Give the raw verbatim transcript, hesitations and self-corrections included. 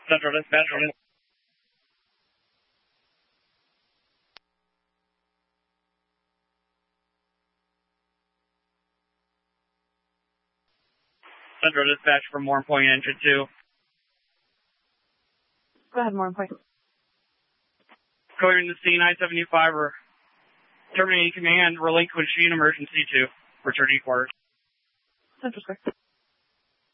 Central Dispatch. Central Dispatch for Moore Point Engine two. Go ahead, Moore Point. Clearing the scene, I seventy-five, or terminating command, relinquishing emergency two. Returning quarters. Central Square.